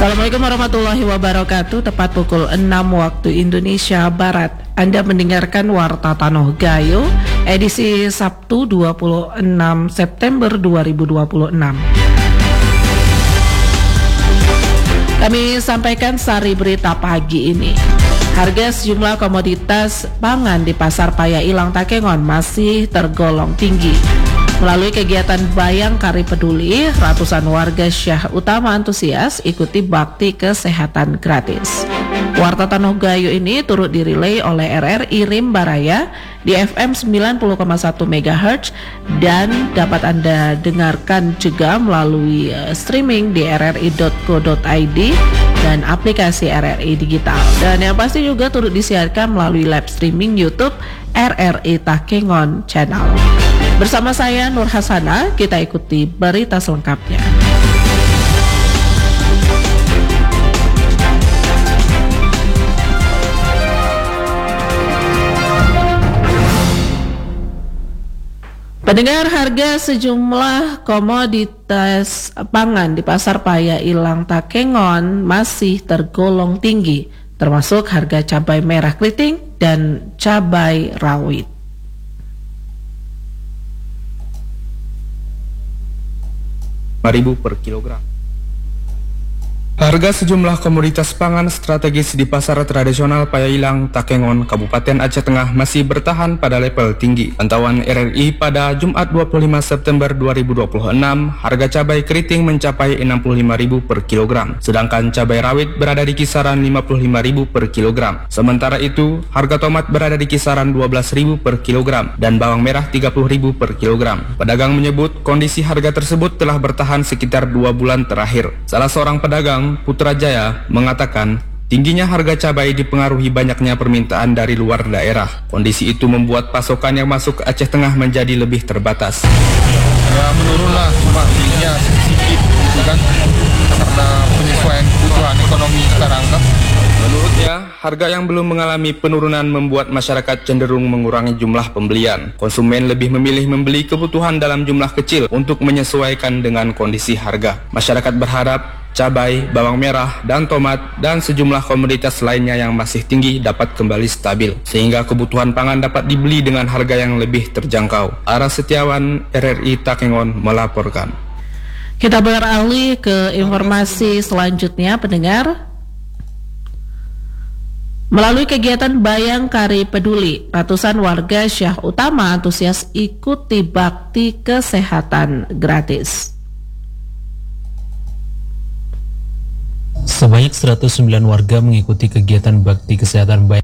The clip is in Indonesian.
Assalamualaikum warahmatullahi wabarakatuh. Tepat pukul 6 waktu Indonesia Barat, Anda mendengarkan Warta Tanoh Gayo edisi Sabtu 26 September 2026. Kami sampaikan sari berita pagi ini. Harga sejumlah komoditas pangan di Pasar Paya Ilang Takengon masih tergolong tinggi. Melalui kegiatan Bayang Kari Peduli, ratusan warga Syah Utama antusias ikuti bakti kesehatan gratis. Warta Tanoh Gayo ini turut dirilai oleh RRI Rimbaraya di FM 90,1 MHz dan dapat Anda dengarkan juga melalui streaming di rri.co.id dan aplikasi RRI Digital. Dan yang pasti juga turut disiarkan melalui live streaming YouTube RRI Takengon Channel. Bersama saya Nur Hasana, kita ikuti berita selengkapnya. Pendengar, harga sejumlah komoditas pangan di Pasar Paya Ilang Takengon masih tergolong tinggi, termasuk harga cabai merah keriting dan cabai rawit. Rp5.000 per kilogram. Harga sejumlah komoditas pangan strategis di pasar tradisional Paya Ilang Takengon, Kabupaten Aceh Tengah masih bertahan pada level tinggi. Pantauan RRI pada Jumat 25 September 2026, harga cabai keriting mencapai Rp65.000 per kilogram, sedangkan cabai rawit berada di kisaran Rp55.000 per kilogram. Sementara itu, harga tomat berada di kisaran Rp12.000 per kilogram dan bawang merah Rp30.000 per kilogram. Pedagang menyebut kondisi harga tersebut telah bertahan sekitar 2 bulan terakhir. Salah seorang pedagang, Putrajaya, mengatakan tingginya harga cabai dipengaruhi banyaknya permintaan dari luar daerah. Kondisi itu membuat pasokan yang masuk ke Aceh Tengah menjadi lebih terbatas. Ya menurunlah, cuma tingginya sedikit gitu kan, karena penyesuaian kebutuhan ekonomi sekarang kan. Menurutnya, harga yang belum mengalami penurunan membuat masyarakat cenderung mengurangi jumlah pembelian. Konsumen lebih memilih membeli kebutuhan dalam jumlah kecil untuk menyesuaikan dengan kondisi harga. Masyarakat berharap cabai, bawang merah, dan tomat, dan sejumlah komoditas lainnya yang masih tinggi dapat kembali stabil, sehingga kebutuhan pangan dapat dibeli dengan harga yang lebih terjangkau. Aras Setiawan, RRI Takengon melaporkan. Kita beralih ke informasi selanjutnya, pendengar. Melalui kegiatan Bayang Kari Peduli, ratusan warga Syah Utama antusias ikuti bakti kesehatan gratis. Sebanyak 109 warga mengikuti kegiatan bakti kesehatan Bayang